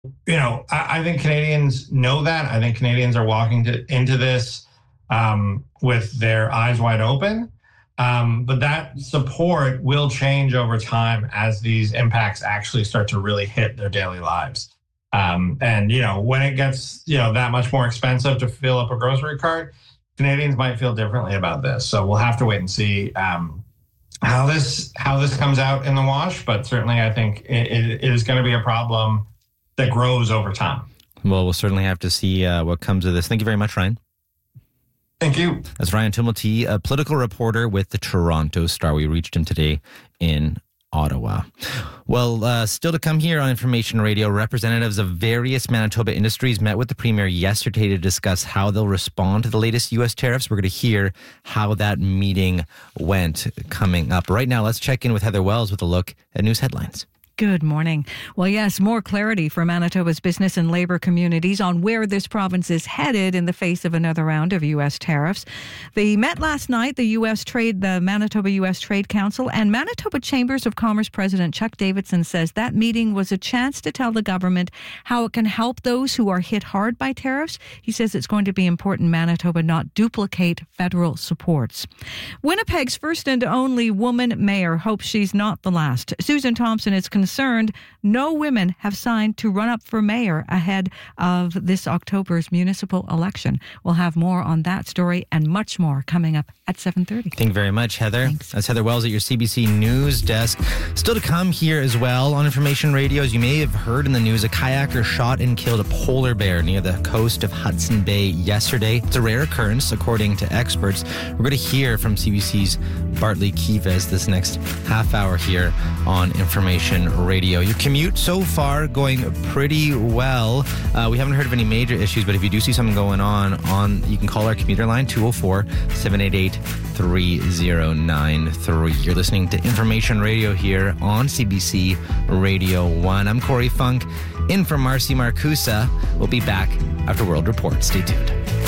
I think Canadians know that. I think Canadians are walking into this with their eyes wide open. But that support will change over time as these impacts actually start to really hit their daily lives. When it gets, that much more expensive to fill up a grocery cart, Canadians might feel differently about this. So we'll have to wait and see how this comes out in the wash. But certainly, I think it is going to be a problem that grows over time. Well, we'll certainly have to see what comes of this. Thank you very much, Ryan. Thank you. That's Ryan Tumilty, a political reporter with the Toronto Star. We reached him today in Ottawa. Well, still to come here on Information Radio, representatives of various Manitoba industries met with the Premier yesterday to discuss how they'll respond to the latest U.S. tariffs. We're going to hear how that meeting went coming up. Right now, let's check in with Heather Wells with a look at news headlines. Good morning. Well, yes, more clarity for Manitoba's business and labor communities on where this province is headed in the face of another round of U.S. tariffs. They met last night, the Manitoba U.S. Trade Council, and Manitoba Chambers of Commerce President Chuck Davidson says that meeting was a chance to tell the government how it can help those who are hit hard by tariffs. He says it's going to be important Manitoba not duplicate federal supports. Winnipeg's first and only woman mayor hopes she's not the last. Susan Thompson is concerned no women have signed to run up for mayor ahead of this October's municipal election. We'll have more on that story and much more coming up at 7:30. Thank you very much, Heather. Thanks. That's Heather Wells at your CBC News desk. Still to come here as well on Information Radio. As you may have heard in the news, a kayaker shot and killed a polar bear near the coast of Hudson Bay yesterday. It's a rare occurrence, according to experts. We're going to hear from CBC's Bartley Kivez this next half hour here on Information Radio. Your commute so far going pretty well. We haven't heard of any major issues, but if you do see something going on, you can call our commuter line 204-788-3093. You're listening to Information Radio here on CBC Radio 1. I'm Corey Funk, in for Marcy Marcusa. We'll be back after World Report. Stay tuned.